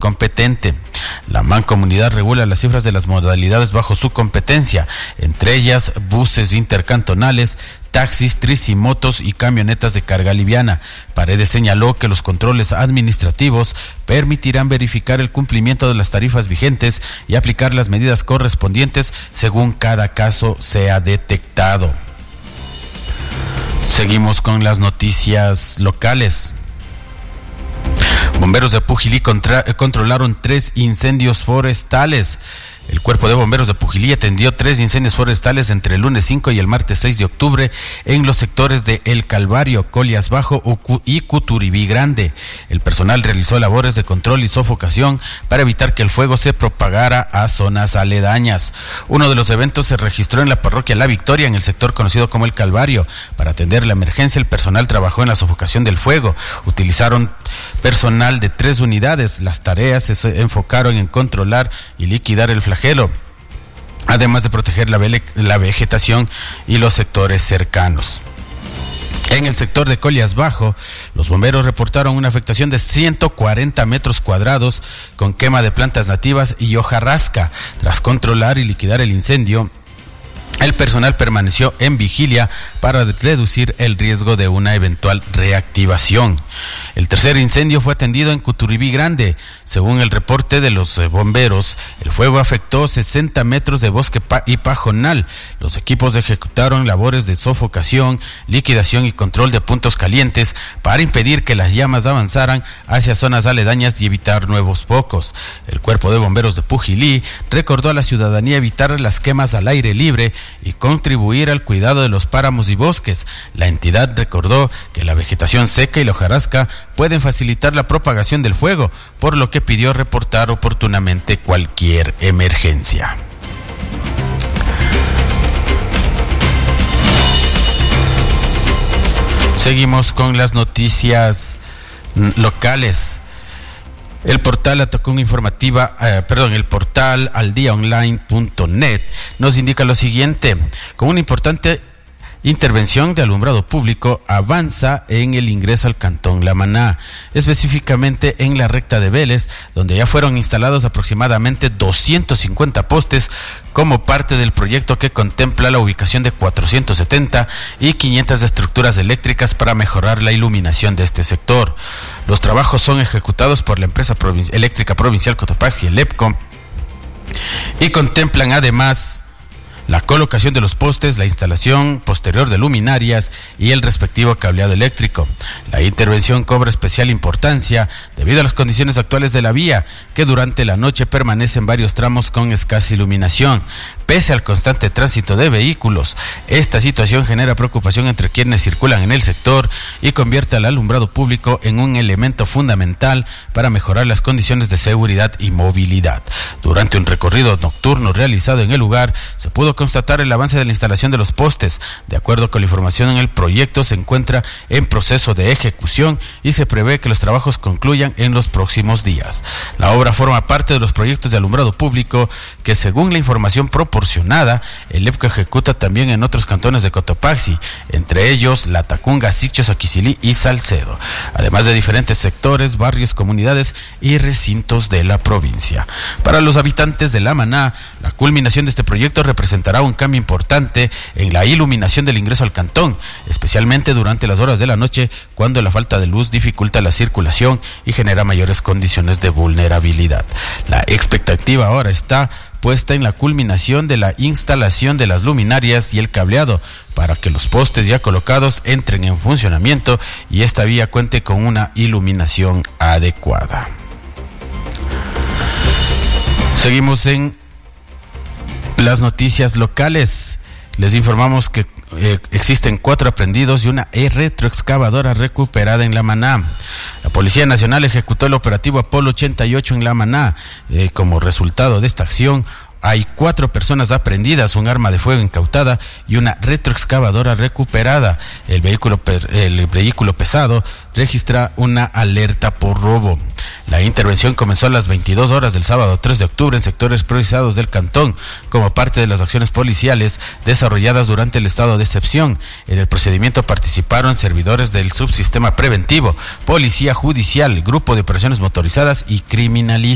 competente. La mancomunidad regula las cifras de las modalidades bajo su competencia, entre ellas buses intercantonales, taxis, tricimotos y camionetas de carga liviana. Paredes señaló que los controles administrativos permitirán verificar el cumplimiento de las tarifas vigentes y aplicar las medidas correspondientes según cada caso sea detectado. Seguimos con las noticias locales. Bomberos de Pujilí controlaron 3 incendios forestales. El Cuerpo de Bomberos de Pujilí atendió 3 incendios forestales entre el lunes 5 y el martes 6 de octubre en los sectores de El Calvario, Colias Bajo y Cuturibí Grande. El personal realizó labores de control y sofocación para evitar que el fuego se propagara a zonas aledañas. Uno de los eventos se registró en la parroquia La Victoria, en el sector conocido como El Calvario. Para atender la emergencia, el personal trabajó en la sofocación del fuego. Utilizaron personal de 3 unidades. Las tareas se enfocaron en controlar y liquidar el flagelo, además de proteger la vegetación y los sectores cercanos. En el sector de Colias Bajo, los bomberos reportaron una afectación de 140 metros cuadrados con quema de plantas nativas y hojarasca. Tras controlar y liquidar el incendio, el personal permaneció en vigilia para reducir el riesgo de una eventual reactivación. El tercer incendio fue atendido en Cuturibí Grande. Según el reporte de los bomberos, el fuego afectó 60 metros de bosque y pajonal. Los equipos ejecutaron labores de sofocación, liquidación y control de puntos calientes para impedir que las llamas avanzaran hacia zonas aledañas y evitar nuevos focos. El Cuerpo de Bomberos de Pujilí recordó a la ciudadanía evitar las quemas al aire libre y contribuir al cuidado de los páramos y bosques. La entidad recordó que la vegetación seca y la hojarasca pueden facilitar la propagación del fuego, por lo que pidió reportar oportunamente cualquier emergencia. Seguimos con las noticias locales. El portal el portal aldiaonline.net nos indica lo siguiente: con una importante intervención de alumbrado público avanza en el ingreso al Cantón La Maná, específicamente en la recta de Vélez, donde ya fueron instalados aproximadamente 250 postes como parte del proyecto que contempla la ubicación de 470 y 500 estructuras eléctricas para mejorar la iluminación de este sector. Los trabajos son ejecutados por la empresa eléctrica provincial Cotopaxi, el EPCO, y contemplan además la colocación de los postes, la instalación posterior de luminarias y el respectivo cableado eléctrico. La intervención cobra especial importancia debido a las condiciones actuales de la vía, que durante la noche permanecen varios tramos con escasa iluminación. Pese al constante tránsito de vehículos, esta situación genera preocupación entre quienes circulan en el sector y convierte al alumbrado público en un elemento fundamental para mejorar las condiciones de seguridad y movilidad. Durante un recorrido nocturno realizado en el lugar, se pudo constatar el avance de la instalación de los postes. De acuerdo con la información, en el proyecto se encuentra en proceso de ejecución y se prevé que los trabajos concluyan en los próximos días. La obra forma parte de los proyectos de alumbrado público que, según la información proporcionada, el EPCO ejecuta también en otros cantones de Cotopaxi, entre ellos La Tacunga, Sicchos, Aquicilí y Salcedo, además de diferentes sectores, barrios, comunidades y recintos de la provincia. Para los habitantes de La Maná, la culminación de este proyecto representará un cambio importante en la iluminación del ingreso al cantón, especialmente durante las horas de la noche, cuando la falta de luz dificulta la circulación y genera mayores condiciones de vulnerabilidad. La expectativa ahora está puesta en la culminación de la instalación de las luminarias y el cableado para que los postes ya colocados entren en funcionamiento y esta vía cuente con una iluminación adecuada. Seguimos en las noticias locales. Les informamos que existen 4 aprehendidos y una retroexcavadora recuperada en La Maná. La Policía Nacional ejecutó el operativo Apolo 88 en La Maná. Como resultado de esta acción, hay 4 personas aprehendidas, un arma de fuego incautada y una retroexcavadora recuperada. El vehículo pesado registra una alerta por robo. La intervención comenzó a las 22 horas del sábado 3 de octubre en sectores priorizados del cantón, como parte de las acciones policiales desarrolladas durante el estado de excepción. En el procedimiento participaron servidores del subsistema preventivo, policía judicial, grupo de operaciones motorizadas y criminalistas.